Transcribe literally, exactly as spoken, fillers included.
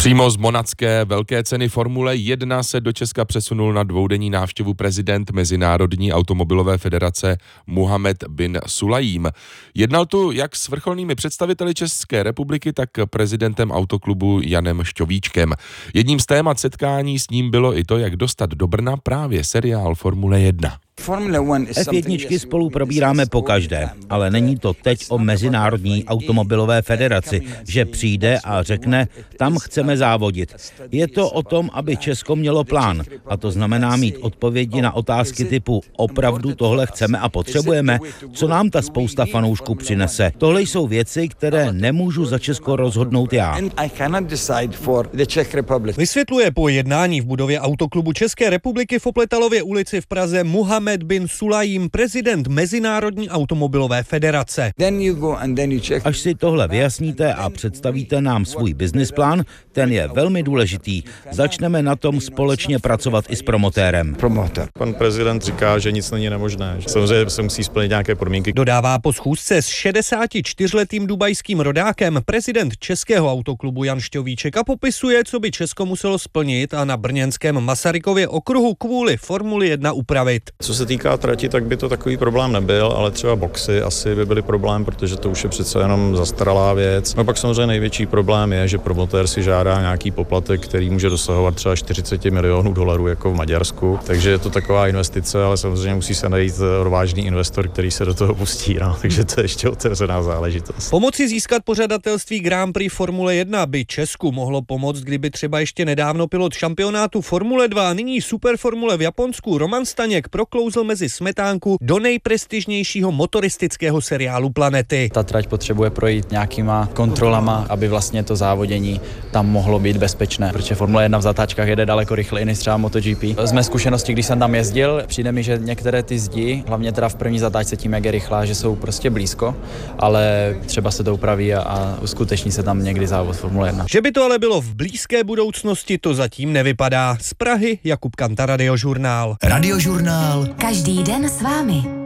Přímo z monacké velké ceny Formule jedna se do Česka přesunul na dvoudenní návštěvu prezident Mezinárodní automobilové federace Muhammad bin Sulajím. Jednal tu jak s vrcholnými představiteli České republiky, tak prezidentem autoklubu Janem Šťovíčkem. Jedním z témat setkání s ním bylo i to, jak dostat do Brna právě seriál Formule jedna. Ef jedna spolu probíráme pokaždé, ale není to teď o Mezinárodní automobilové federaci, že přijde a řekne, tam chceme závodit. Je to o tom, aby Česko mělo plán, a to znamená mít odpovědi na otázky typu opravdu tohle chceme a potřebujeme, co nám ta spousta fanoušků přinese. Tohle jsou věci, které nemůžu za Česko rozhodnout já. Vysvětluje po jednání v budově autoklubu České republiky v Opletalově ulici v Praze Muhammad bin Sulajím, prezident Mezinárodní automobilové federace. Až si tohle vyjasníte a představíte nám svůj business plán, ten je velmi důležitý. Začneme na tom společně pracovat i s promotérem. Pan prezident říká, že nic není nemožné. Samozřejmě se musí splnit nějaké podmínky. Dodává po schůzce s šedesátičtyřletým dubajským rodákem prezident Českého autoklubu Jan Šťovíček a popisuje, co by Česko muselo splnit a na brněnském Masarykově okruhu kvůli Formuli jedna upravit. Co se týká trati, tak by to takový problém nebyl, ale třeba boxy asi by byly problém, protože to už je přece jenom zastaralá věc. No pak samozřejmě největší problém je, že promotér si žádá nějaký poplatek, který může dosahovat třeba čtyřicet milionů dolarů jako v Maďarsku. Takže je to taková investice, ale samozřejmě musí se najít odvážný investor, který se do toho pustí. No. Takže to je ještě otevřená záležitost. Pomoci získat pořadatelství Grand Prix Formule jedna by Česku mohlo pomoct, kdyby třeba ještě nedávno pilot šampionátu Formule dva a nyní Superformule v Japonsku Roman Staněk proklouzl mezi smetánku do nejprestižnějšího motoristického seriálu planety. Ta trať potřebuje projít nějakýma kontrolama, aby vlastně to závodění tam mohlo být bezpečné, protože Formule jedna v zatáčkách jede daleko rychleji než třeba MotoGP. Z mé zkušenosti, když jsem tam jezdil, přijde mi, že některé ty zdi, hlavně teda v první zatáčce tím, jak je rychlá, že jsou prostě blízko, ale třeba se to upraví a, a uskuteční se tam někdy závod Formule jedna. Že by to ale bylo v blízké budoucnosti, to zatím nevypadá. Z Prahy Jakub Kanta, Radiožurnál. Radiožurnál. Každý den s vámi.